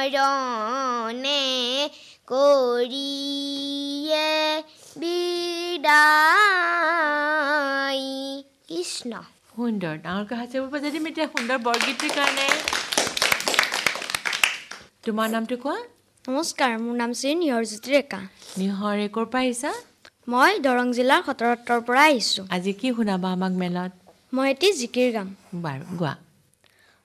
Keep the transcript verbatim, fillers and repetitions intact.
মৰণে কৰিয়ে বিদায়। কৃষ্ণ। সুন্দৰ ডাঙৰকৈ হাঁচিব যদি এতিয়া সুন্দৰ বৰগীতটিৰ কাৰণে। তোমাৰ নামটো কোৱা। নমস্কাৰ, মোৰ নাম শ্ৰী নিহৰজ্যোতি ডেকা। নিহৰে ক'ৰ পৰা আহিছা? মই দৰং জিলাৰ সতৰত্তৰ পৰা আহিছোঁ। আজি কি শুনাবা আমাক মেলত? মই এটি জিকিৰ গাম। বাৰু গোৱা।